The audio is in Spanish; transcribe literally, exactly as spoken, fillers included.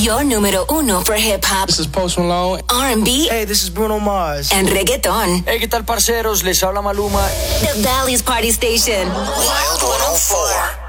Your número uno for hip hop. This is Post Malone. R and B. Hey, this is Bruno Mars. And reggaeton. Hey, ¿qué tal, parceros? Les habla Maluma. The Valley's Party Station. Wild one oh four.